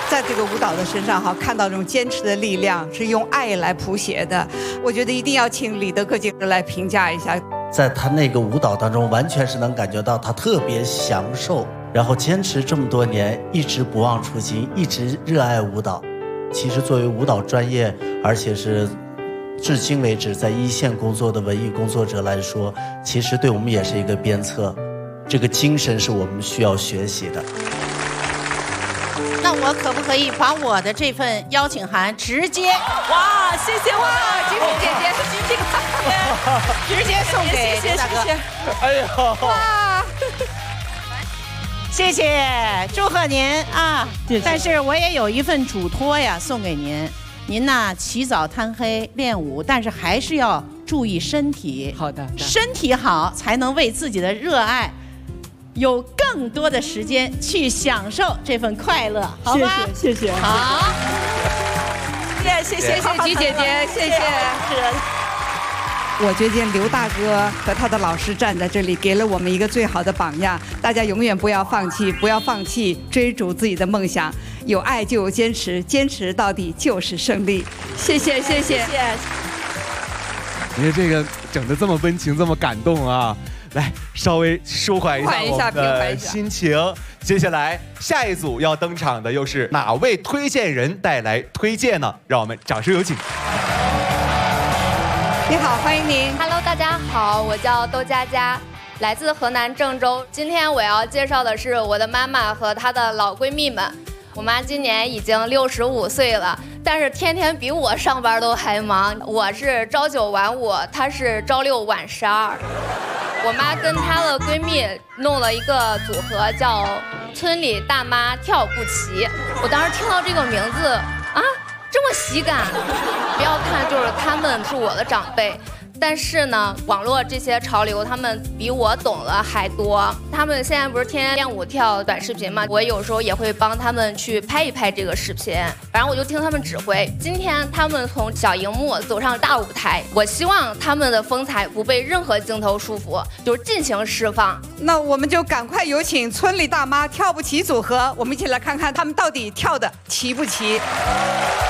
在这个舞蹈的身上哈，看到这种坚持的力量，是用爱来谱写的。我觉得一定要请李德克警来评价一下。 在他那个舞蹈当中，完全是能感觉到他特别享受，然后坚持这么多年，一直不忘初心，一直热爱舞蹈。其实作为舞蹈专业，而且是至今为止在一线工作的文艺工作者来说，其实对我们也是一个鞭策。这个精神是我们需要学习的。 那我可不可以把我的这份邀请函直接？ 哇，谢谢哇，金萍姐姐，金萍姐姐， 直接送给谢谢大哥。 谢谢。 哎呀， 哇， 谢谢，祝贺您啊！ 谢谢但是我也有一份嘱托呀，送给您。您呢，起早贪黑练舞，但是还是要注意身体。 好的， 身体好才能为自己的热爱有更多的时间去享受这份快乐，好吗？ 谢谢， 好， 谢谢菊姐姐，谢谢。 我觉得刘大哥和他的老师站在这里，给了我们一个最好的榜样。大家永远不要放弃，不要放弃追逐自己的梦想。有爱就有坚持，坚持到底就是胜利。谢谢，谢谢。 你看这个整得这么温情，这么感动啊！来，稍微舒缓一下我们的心情。接下来下一组要登场的又是哪位推荐人带来推荐呢？让我们掌声有请。 你好，欢迎您。 Hello， 大家好，我叫窦佳佳，来自河南郑州。今天我要介绍的是我的妈妈和她的老闺蜜们。我妈今年已经65岁了，但是天天比我上班都还忙。我是朝9晚5，她是朝6晚12。我妈跟她的闺蜜弄了一个组合，叫“村里大妈跳不齐”。我当时听到这个名字啊，这么喜感。不要看，就是他们是我的长辈。但是呢，网络这些潮流，他们比我懂得还多。他们现在不是天天练舞跳短视频吗？我有时候也会帮他们去拍一拍这个视频，反正我就听他们指挥。今天他们从小荧幕走上大舞台，我希望他们的风采不被任何镜头束缚，就是尽情释放。 那我们就赶快有请村里大妈跳不齐组合，我们一起来看看他们到底跳的齐不齐。